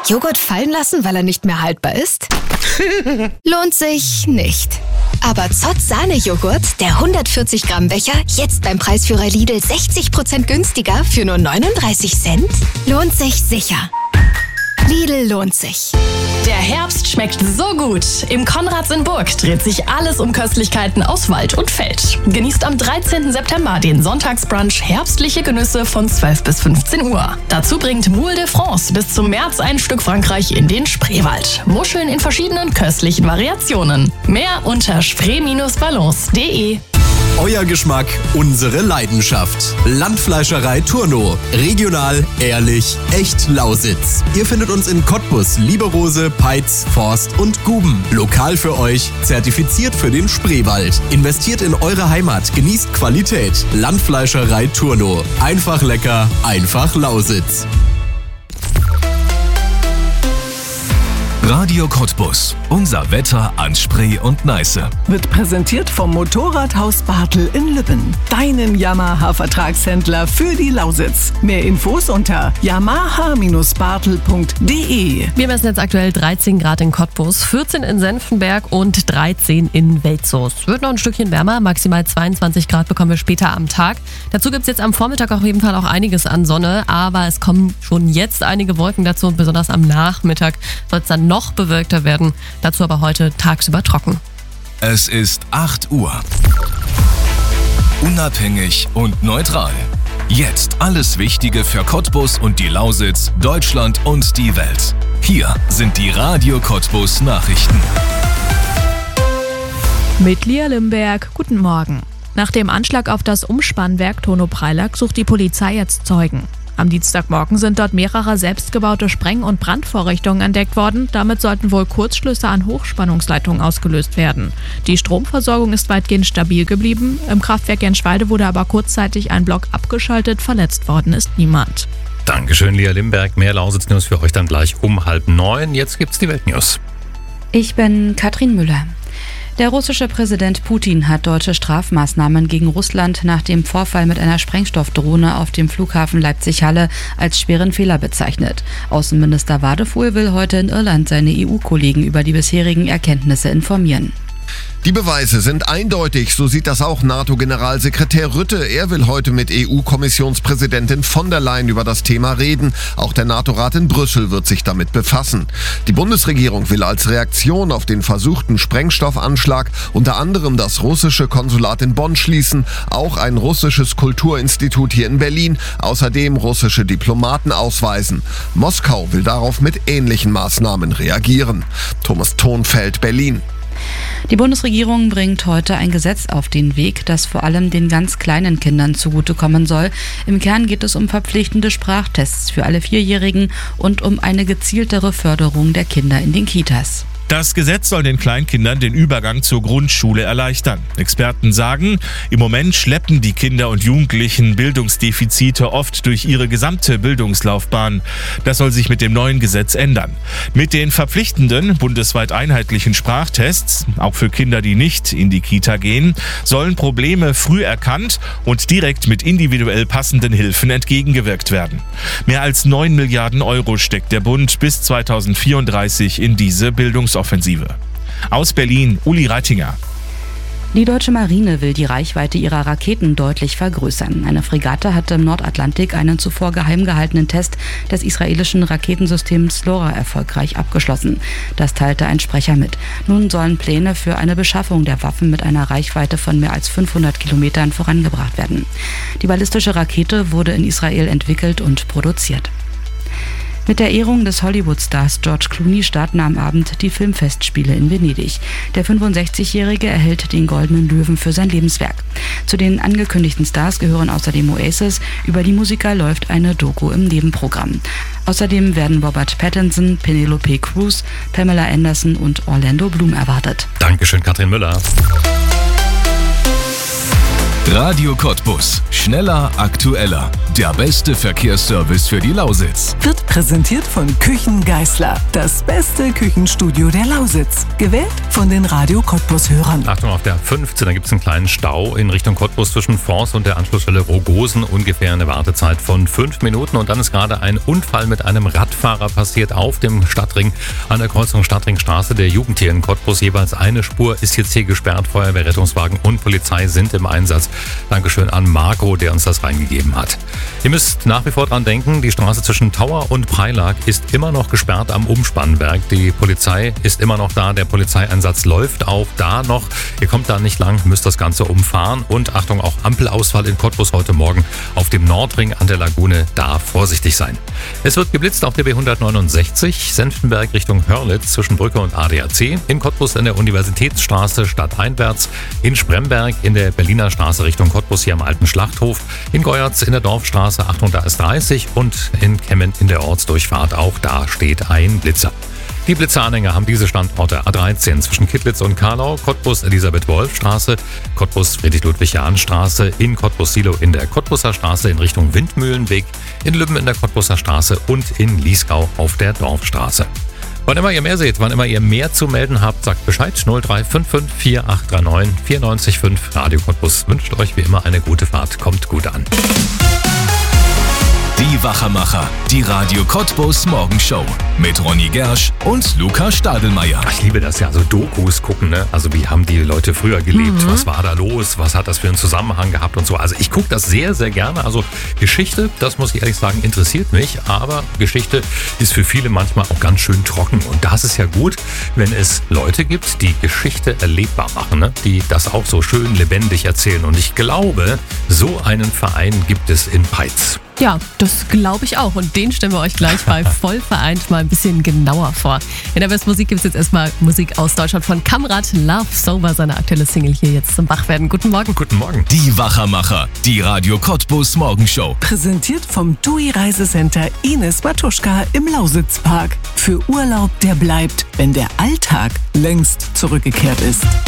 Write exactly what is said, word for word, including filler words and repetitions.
Joghurt fallen lassen, weil er nicht mehr haltbar ist? Lohnt sich nicht. Aber Zott Sahne-Joghurt, der hundertvierzig Gramm Becher, jetzt beim Preisführer Lidl sechzig Prozent günstiger für nur neununddreißig Cent? Lohnt sich sicher. Lidl lohnt sich. Der Herbst schmeckt so gut. Im Konrads in Burg dreht sich alles um Köstlichkeiten aus Wald und Feld. Genießt am dreizehnten September den Sonntagsbrunch herbstliche Genüsse von zwölf bis fünfzehn Uhr. Dazu bringt Moule de France bis zum März ein Stück Frankreich in den Spreewald. Muscheln in verschiedenen köstlichen Variationen. Mehr unter spree balance punkt de. Euer Geschmack, unsere Leidenschaft. Landfleischerei Turno. Regional, ehrlich, echt Lausitz. Ihr findet uns in Cottbus, Lieberose, Peitz, Forst und Guben. Lokal für euch, zertifiziert für den Spreewald. Investiert in eure Heimat, genießt Qualität. Landfleischerei Turno. Einfach lecker, einfach Lausitz. Radio Cottbus. Unser Wetter an Spree und Neiße. Wird präsentiert vom Motorradhaus Bartel in Lübben. Deinem Yamaha-Vertragshändler für die Lausitz. Mehr Infos unter yamaha bartel punkt de. Wir messen jetzt aktuell dreizehn Grad in Cottbus, vierzehn in Senftenberg und dreizehn in Welzow. Wird noch ein Stückchen wärmer, maximal zweiundzwanzig Grad bekommen wir später am Tag. Dazu gibt es jetzt am Vormittag auf jeden Fall auch einiges an Sonne, aber es kommen schon jetzt einige Wolken dazu und besonders am Nachmittag soll es dann noch bewölkter werden. Dazu aber heute tagsüber trocken. Es ist acht Uhr. Unabhängig und neutral. Jetzt alles Wichtige für Cottbus und die Lausitz, Deutschland und die Welt. Hier sind die Radio Cottbus Nachrichten. Mit Lia Limberg, guten Morgen. Nach dem Anschlag auf das Umspannwerk Tono-Preilack sucht die Polizei jetzt Zeugen. Am Dienstagmorgen sind dort mehrere selbstgebaute Spreng- und Brandvorrichtungen entdeckt worden. Damit sollten wohl Kurzschlüsse an Hochspannungsleitungen ausgelöst werden. Die Stromversorgung ist weitgehend stabil geblieben. Im Kraftwerk Genschwalde wurde aber kurzzeitig ein Block abgeschaltet. Verletzt worden ist niemand. Dankeschön, Lia Limberg. Mehr Lausitz-News für euch dann gleich um halb neun. Jetzt gibt's die Weltnews. Ich bin Katrin Müller. Der russische Präsident Putin hat deutsche Strafmaßnahmen gegen Russland nach dem Vorfall mit einer Sprengstoffdrohne auf dem Flughafen Leipzig-Halle als schweren Fehler bezeichnet. Außenminister Wadefuhl will heute in Irland seine E U-Kollegen über die bisherigen Erkenntnisse informieren. Die Beweise sind eindeutig, so sieht das auch NATO-Generalsekretär Rutte. Er will heute mit E U-Kommissionspräsidentin von der Leyen über das Thema reden. Auch der NATO-Rat in Brüssel wird sich damit befassen. Die Bundesregierung will als Reaktion auf den versuchten Sprengstoffanschlag unter anderem das russische Konsulat in Bonn schließen, auch ein russisches Kulturinstitut hier in Berlin, außerdem russische Diplomaten ausweisen. Moskau will darauf mit ähnlichen Maßnahmen reagieren. Thomas Thonfeld, Berlin. Die Bundesregierung bringt heute ein Gesetz auf den Weg, das vor allem den ganz kleinen Kindern zugutekommen soll. Im Kern geht es um verpflichtende Sprachtests für alle Vierjährigen und um eine gezieltere Förderung der Kinder in den Kitas. Das Gesetz soll den Kleinkindern den Übergang zur Grundschule erleichtern. Experten sagen, im Moment schleppen die Kinder und Jugendlichen Bildungsdefizite oft durch ihre gesamte Bildungslaufbahn. Das soll sich mit dem neuen Gesetz ändern. Mit den verpflichtenden, bundesweit einheitlichen Sprachtests, auch für Kinder, die nicht in die Kita gehen, sollen Probleme früh erkannt und direkt mit individuell passenden Hilfen entgegengewirkt werden. Mehr als neun Milliarden Euro steckt der Bund bis zweitausendvierunddreißig in diese Bildungsoffensive. Aus Berlin, Uli Reitinger. Die deutsche Marine will die Reichweite ihrer Raketen deutlich vergrößern. Eine Fregatte hatte im Nordatlantik einen zuvor geheim gehaltenen Test des israelischen Raketensystems LoRa erfolgreich abgeschlossen. Das teilte ein Sprecher mit. Nun sollen Pläne für eine Beschaffung der Waffen mit einer Reichweite von mehr als fünfhundert Kilometern vorangebracht werden. Die ballistische Rakete wurde in Israel entwickelt und produziert. Mit der Ehrung des Hollywood-Stars George Clooney starten am Abend die Filmfestspiele in Venedig. Der fünfundsechzigjährige erhält den Goldenen Löwen für sein Lebenswerk. Zu den angekündigten Stars gehören außerdem Oasis. Über die Musiker läuft eine Doku im Nebenprogramm. Außerdem werden Robert Pattinson, Penelope Cruz, Pamela Anderson und Orlando Bloom erwartet. Dankeschön, Katrin Müller. Radio Cottbus. Schneller, aktueller. Der beste Verkehrsservice für die Lausitz. Wird präsentiert von Küchen Geisler. Das beste Küchenstudio der Lausitz. Gewählt von den Radio Cottbus-Hörern. Achtung, auf der fünfzehn, da gibt es einen kleinen Stau in Richtung Cottbus zwischen Forst und der Anschlussstelle Rogosen. Ungefähr eine Wartezeit von fünf Minuten. Und dann ist gerade ein Unfall mit einem Radfahrer passiert auf dem Stadtring an der Kreuzung Stadtringstraße. Der Jugend hier in Cottbus. Jeweils eine Spur ist jetzt hier gesperrt. Feuerwehr, Rettungswagen und Polizei sind im Einsatz. Dankeschön an Marco, der uns das reingegeben hat. Ihr müsst nach wie vor dran denken, die Straße zwischen Tauer und Preilag ist immer noch gesperrt am Umspannwerk. Die Polizei ist immer noch da, der Polizeieinsatz läuft auch da noch. Ihr kommt da nicht lang, müsst das Ganze umfahren. Und Achtung, auch Ampelausfall in Cottbus heute Morgen auf dem Nordring an der Lagune, da vorsichtig sein. Es wird geblitzt auf der B hundertneunundsechzig, Senftenberg Richtung Hörlitz zwischen Brücke und A D A C, in Cottbus in der Universitätsstraße stadteinwärts, in Spremberg in der Berliner Straße Richtung Cottbus hier am Alten Schlachthof, in Geuerz in der Dorfstraße, Achtung, da ist dreißig und in Kemmen in der Ortsdurchfahrt, auch da steht ein Blitzer. Die Blitzeranhänger haben diese Standorte: A dreizehn zwischen Kittlitz und Karlau, Cottbus Elisabeth-Wolf-Straße, Cottbus Friedrich-Ludwig-Jahn-Straße, in Cottbus-Silo in der Cottbuser Straße in Richtung Windmühlenweg, in Lübben in der Cottbuser Straße und in Liesgau auf der Dorfstraße. Wann immer ihr mehr seht, wann immer ihr mehr zu melden habt, sagt Bescheid. null drei fünf fünf vier acht drei neun vier neun fünf. Radio Cottbus wünscht euch wie immer eine gute Fahrt. Kommt gut an. Die Wachermacher, die Radio Cottbus Morgenshow mit Ronny Gersch und Luca Stadelmeier. Ich liebe das ja, also Dokus gucken, ne? Also wie haben die Leute früher gelebt, mhm. was war da los, was hat das für einen Zusammenhang gehabt und so. Also ich gucke das sehr, sehr gerne. Also Geschichte, das muss ich ehrlich sagen, interessiert mich, aber Geschichte ist für viele manchmal auch ganz schön trocken. Und das ist ja gut, wenn es Leute gibt, die Geschichte erlebbar machen, ne? Die das auch so schön lebendig erzählen. Und ich glaube, so einen Verein gibt es in Peitz. Ja, das glaube ich auch. Und den stellen wir euch gleich bei Vollvereint mal ein bisschen genauer vor. In der Bestmusik gibt es jetzt erstmal Musik aus Deutschland von Kamrat. Love Sober, seine aktuelle Single hier jetzt zum Wachwerden. Guten Morgen. Guten Morgen. Die Wachermacher, die Radio Cottbus Morgenshow. Präsentiert vom T U I Reisecenter Ines Matuschka im Lausitzpark. Für Urlaub, der bleibt, wenn der Alltag längst zurückgekehrt ist.